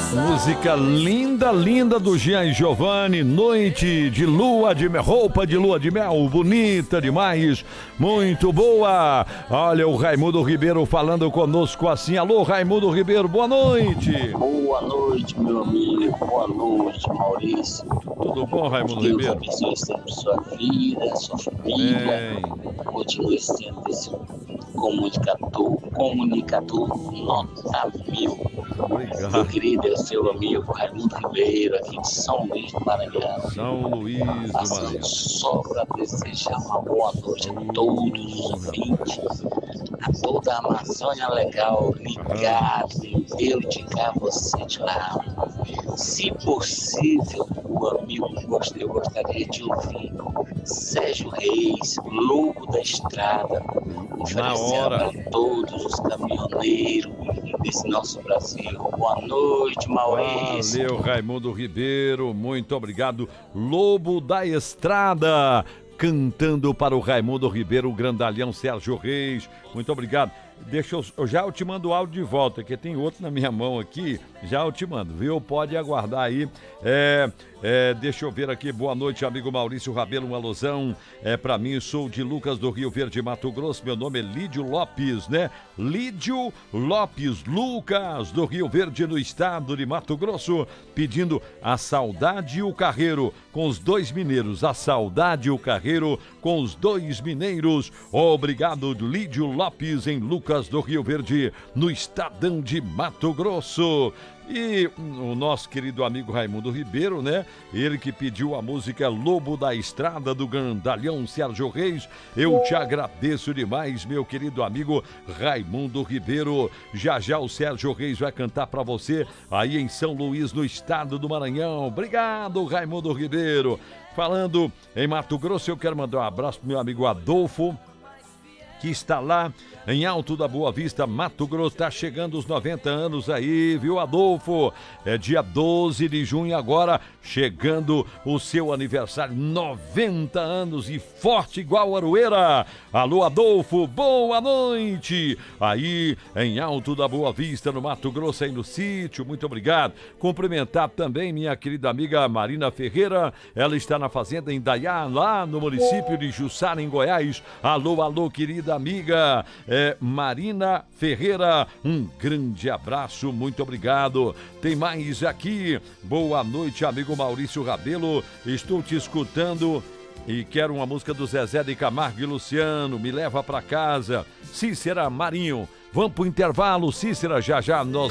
Música linda, linda do Jean e Giovanni. Noite de lua de mel, roupa de lua de mel, bonita demais, muito boa. Olha o Raimundo Ribeiro falando conosco assim. Alô, Raimundo Ribeiro, boa noite. Boa noite, meu amigo. Boa noite, Maurício. Tudo bom, Raimundo Deus Ribeiro? abençoe sempre sua vida, sua família. Continue sendo esse comunicador nota mil. Obrigado. Meu querido, é o seu amigo Raimundo Ribeiro, aqui de São Luís do Maranhão. São Luís do Passando Maranhão. só para desejar uma boa noite a todos os ouvintes, a toda a Amazônia Legal ligada, eu de cá, você de lá. Se possível, o amigo, eu gostaria de ouvir Sérgio Reis, Lobo da Estrada, oferecendo a todos os caminhoneiros desse nosso Brasil. Boa noite, Maurício. Valeu, Raimundo Ribeiro, muito obrigado. Lobo da Estrada, cantando para o Raimundo Ribeiro, o grandalhão Sérgio Reis, muito obrigado. Já eu te mando o áudio de volta, que tem outro na minha mão aqui, já eu te mando, viu? Pode aguardar aí. Deixa eu ver aqui, boa noite, amigo Maurício Rabelo, um alusão pra mim, sou de Lucas do Rio Verde, Mato Grosso, meu nome é Lídio Lopes, né? Lídio Lopes, Lucas do Rio Verde, no estado de Mato Grosso, pedindo a Saudade e o Carreiro, com os dois mineiros, a Saudade e o Carreiro, com os dois mineiros. Obrigado, Lídio Lopes, em Lucas do Rio Verde, no estadão de Mato Grosso. E o nosso querido amigo Raimundo Ribeiro, né? Ele que pediu a música Lobo da Estrada, do grandalhão Sérgio Reis. Eu te agradeço demais, meu querido amigo Raimundo Ribeiro. Já já o Sérgio Reis vai cantar pra você aí em São Luís, no estado do Maranhão. Obrigado, Raimundo Ribeiro. Falando em Mato Grosso, eu quero mandar um abraço pro meu amigo Adolfo, que está lá em Alto da Boa Vista, Mato Grosso. Está chegando os 90 anos aí, viu, Adolfo? É dia 12 de junho agora, chegando o seu aniversário, 90 anos e forte igual Aroeira. Alô, Adolfo, boa noite. Aí em Alto da Boa Vista, no Mato Grosso, aí no sítio, muito obrigado. Cumprimentar também minha querida amiga Marina Ferreira, ela está na fazenda em Dayá, lá no município de Jussara, em Goiás. Alô, alô, querida amiga Marina Ferreira, um grande abraço, muito obrigado. Tem mais aqui, boa noite, amigo Maurício Rabelo, estou te escutando e quero uma música do Zezé de Camargo e Luciano, me leva pra casa. Cícera Marinho, vamos pro intervalo, Cícera, já já nós